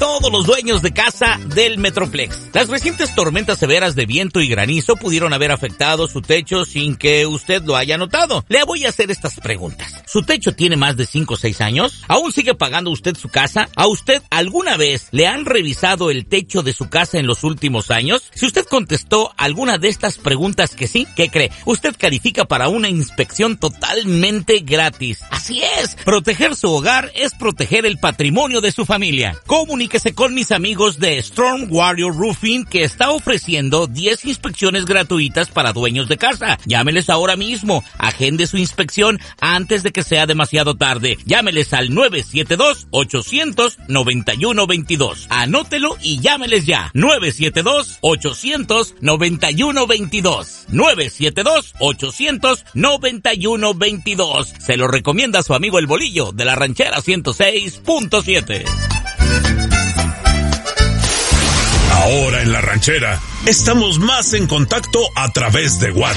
todos los dueños de casa del Metroplex. Las recientes tormentas severas de viento y granizo pudieron haber afectado su techo sin que usted lo haya notado. Le voy a hacer estas preguntas. ¿Su techo tiene más de 5 o 6 años? ¿Aún sigue pagando usted su casa? ¿A usted alguna vez le han revisado el techo de su casa en los últimos años? Si usted contestó alguna de estas preguntas que sí, ¿qué cree? Usted califica para una inspección totalmente gratis. Así es, proteger su hogar es proteger el patrimonio de su familia. Comuníquese con mis amigos de Storm Warrior Roofing, que está ofreciendo 10 inspecciones gratuitas para dueños de casa. Llámeles ahora mismo, agende su inspección antes de que sea demasiado tarde. Llámeles al 972-800-9122. Anótelo y llámeles ya. 972-800-9122. 972-800-9122. Se lo recomienda su amigo El Bolillo de la Ranchera 106.7. Ahora en La Ranchera estamos más en contacto a través de WhatsApp.